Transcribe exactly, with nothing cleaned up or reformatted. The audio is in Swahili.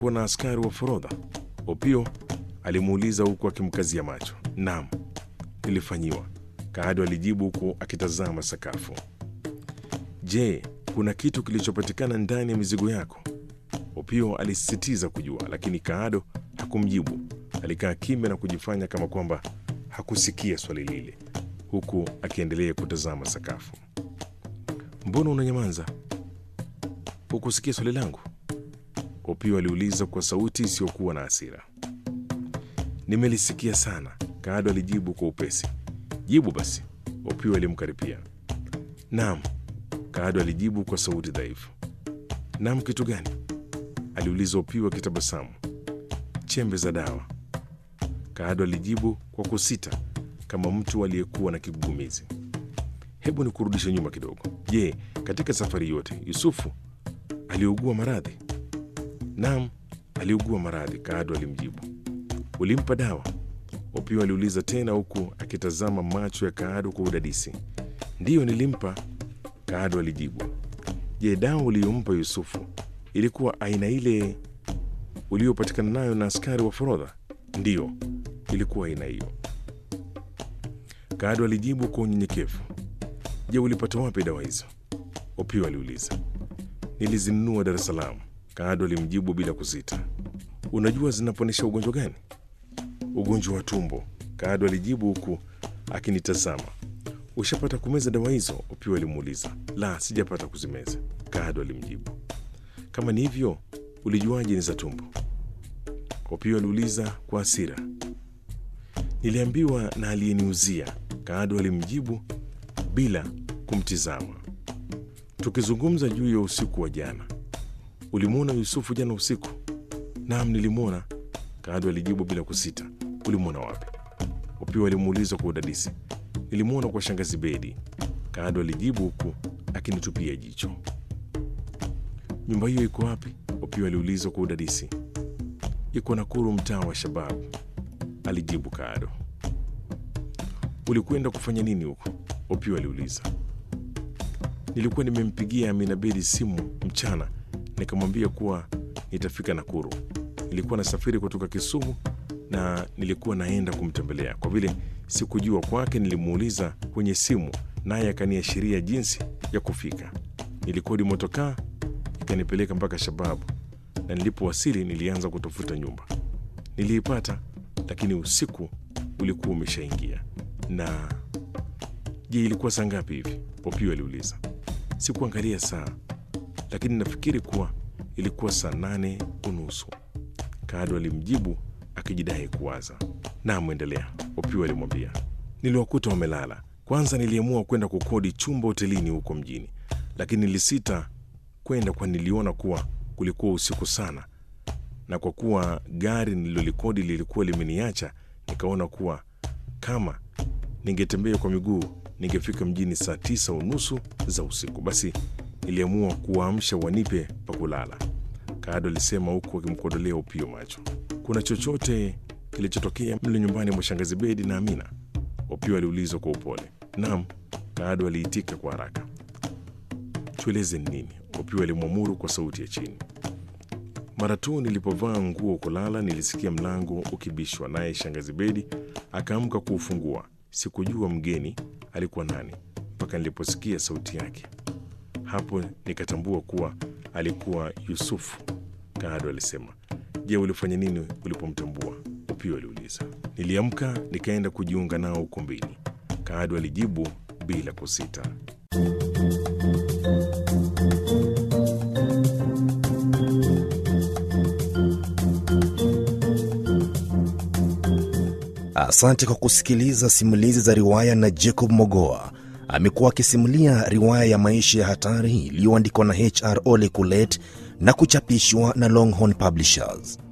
kuna askari wa forodha? Opio alimuuliza huku akimkazia macho. Naam, nilifanyiwa, Kaado alijibu huku akitazama sakafu. Je, kuna kitu kilichopatikana ndani ya mizigo yako? Opio alisisitiza kujua, lakini Kaado hakumjibu. Alikaa kimya na kujifanya kama kwamba hakusikia swali lile, huku akiendelea kutazama sakafu. Mbona unanyamaza? Hukusikia swali langu? Opio aliuliza kwa sauti isiyokuwa na hasira. Nimelisikia sana, Kaado alijibu kwa upesi. Jibu basi, Opio alimkaripia. Naam, Kaado alijibu kwa sauti dhaifu. Naam, kitu gani? Aliuliza Opio akitabasamu. Chembe za dawa, Kaado alijibu kwa kusita kama mtu aliyekuwa na kigugumizi. Hebu nikurudishe nyuma kidogo. Je, katika safari yote Yusufu aliugua maradhi? Naam, aliugua maradhi, Kaado alimjibu. Ulimpa dawa? Opio aliuliza tena huku akitazama macho ya Kaado kwa udadisi. Ndiyo, nilimpa, Kaado alijibu. Je, dawa uliyompa Yusufu ilikuwa aina ile uliopatikana nayo na askari wa forodha? Ndiyo, ilikuwa aina hiyo, Kaado alijibu kwa unyenyekevu. Je, ulipata wapi dawa hizo? Opio aliuliza. Nilizinunua Dar es Salaam, Kaado alimjibu bila kusita. Unajua zinaponesha ugonjwa gani? Ugonjwa wa tumbo, Kaado alijibu huku akinitazama. Ushapata kumeza dawa hizo? Opio alimuuliza. La, sijapata kuzimeza, Kaado alimjibu. Kama ni hivyo, ulijuaje ni za tumbo? Opio aliuliza kwa hasira. Niliambiwa na aliyeniuzia, Kaado alimjibu bila kumtizama. Tukizungumza juu ya usiku wa jana, ulimuona Yusufu jana usiku? Naam, nilimwona, Kaado alijibu bila kusita. Ulimuona wapi? Opio alimuuliza kwa udadisi. Nilimuona kwa shangazi Bedi, Kaado alijibu huku akinitupia jicho. Nyumba hiyo iko wapi? Opio aliuliza kwa udadisi. Iko Nakuru, mtaa wa Shababu, alijibu Kaado. Ulikwenda kufanya nini huko? Opio aliuliza. Nilikuwa nimempigia Amina Bedi simu mchana, nikamwambia kuwa nitafika Nakuru. Nilikuwa nasafiri kutoka Kisumu na nilikuwa naenda kumtembelea. Kwa vile sikujua kwake, nilimuuliza kwenye simu, naye akaniashiria jinsi ya kufika. Nilikodi motokaa ikanipeleka mpaka Shababu, na nilipowasili nilianza kutafuta nyumba. Niliipata, lakini usiku ulikuwa umeshaingia. Na je, ilikuwa saa ngapi hivi? Opio aliuliza. Sikuangalia saa, lakini nafikiri kuwa ilikuwa saa nane unusu, Kaado alimjibu akijidai kuwaza. Na muendelea, Opio alimwambia. Niliwakuta wamelala. Kwanza niliamua kwenda kukodi chumba hotelini huko mjini, lakini nilisita kwenda kwa niliona kuwa kulikuwa usiku sana, na kwa kuwa gari nililolikodi lilikuwa limeniacha, nikaona kuwa kama ningetembea kwa miguu ningefika mjini saa tisa unusu za usiku. Basi niliamua kuwaamsha wanipe pa kulala, Kaado alisema huku akimkodolea Opio macho. Kuna chochote kilichotokea mle nyumbani mwa shangazi Bedi na Amina? Opio aliulizwa kwa upole. Naam, Kaado aliitika kwa haraka. Tueleze nini? Opio alimwamuru kwa sauti ya chini. Mara tu nilipovaa nguo kulala, nilisikia mlango ukibishwa, naye shangazi Bedi akaamka kuufungua. Sikujua mgeni alikuwa nani mpaka niliposikia sauti yake. Hapo nikatambua kuwa alikuwa Yusufu, Kaado alisema. Je, ulifanya nini ulipomtambua? Opio aliuliza. Niliamka nikaenda kujiunga nao ukumbini, Kaado alijibu bila kusita. Asante kwa kusikiliza simulizi za riwaya na Jacob Mogoa. Amekuwa akisimulia riwaya ya maisha ya hatari iliyoandikwa na H R Ole Kulet na kuchapishwa na Longhorn Publishers.